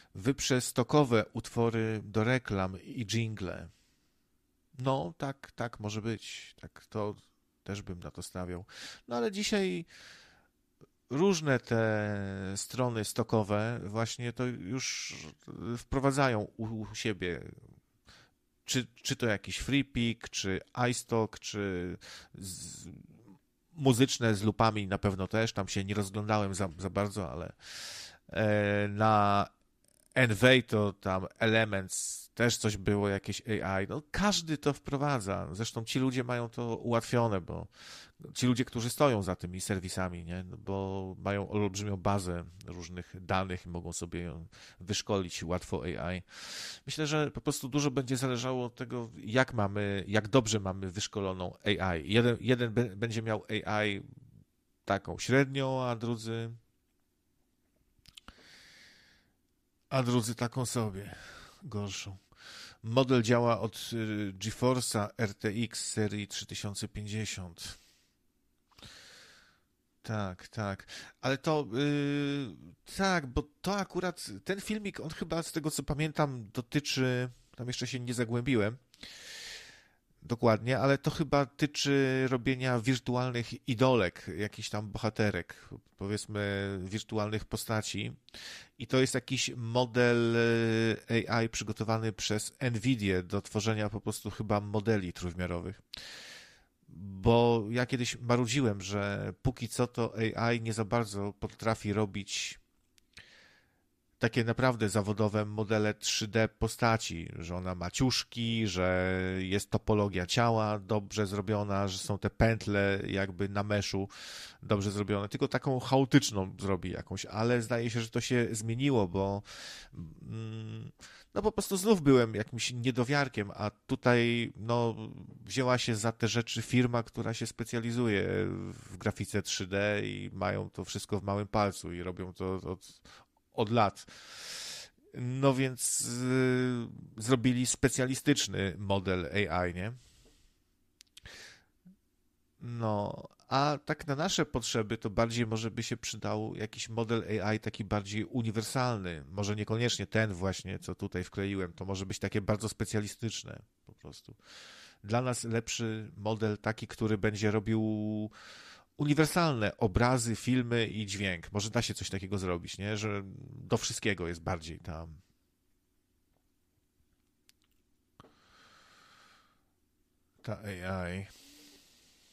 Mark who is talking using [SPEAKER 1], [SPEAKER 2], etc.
[SPEAKER 1] wyprze stokowe utwory do reklam i dżingle. No, tak, tak może być. Tak, to też bym na to stawiał. No ale dzisiaj różne te strony stokowe właśnie to już wprowadzają u siebie. Czy to jakiś FreePick, czy iStock, czy z, muzyczne z lupami na pewno też. Tam się nie rozglądałem za bardzo, ale na Envy to tam Elements też coś było, jakieś AI. No, każdy to wprowadza. Zresztą ci ludzie mają to ułatwione, bo ci ludzie, którzy stoją za tymi serwisami, nie? No bo mają olbrzymią bazę różnych danych i mogą sobie ją wyszkolić łatwo AI. Myślę, że po prostu dużo będzie zależało od tego, jak dobrze mamy wyszkoloną AI. Jeden będzie miał AI taką średnią, a drudzy taką sobie gorszą. Model działa od GeForce'a RTX serii 3050. Tak, tak. Ale to tak, bo to akurat ten filmik, on chyba z tego co pamiętam dotyczy, tam jeszcze się nie zagłębiłem dokładnie, ale to chyba tyczy robienia wirtualnych idolek, jakichś tam bohaterek, powiedzmy wirtualnych postaci. I to jest jakiś model AI przygotowany przez NVIDIA do tworzenia po prostu chyba modeli trójwymiarowych. Bo ja kiedyś marudziłem, że póki co to AI nie za bardzo potrafi robić takie naprawdę zawodowe modele 3D postaci, że ona ma ciuszki, że jest topologia ciała dobrze zrobiona, że są te pętle jakby na meszu dobrze zrobione, tylko taką chaotyczną zrobi jakąś, ale zdaje się, że to się zmieniło, bo no po prostu znów byłem jakimś niedowiarkiem, a tutaj no wzięła się za te rzeczy firma, która się specjalizuje w grafice 3D i mają to wszystko w małym palcu i robią to od lat. No więc zrobili specjalistyczny model AI, nie? No, a tak na nasze potrzeby to bardziej może by się przydał jakiś model AI taki bardziej uniwersalny. Może niekoniecznie ten właśnie, co tutaj wkleiłem, to może być takie bardzo specjalistyczne po prostu. Dla nas lepszy model taki, który będzie robił uniwersalne obrazy, filmy i dźwięk. Może da się coś takiego zrobić, nie? Że do wszystkiego jest bardziej tam ta AI.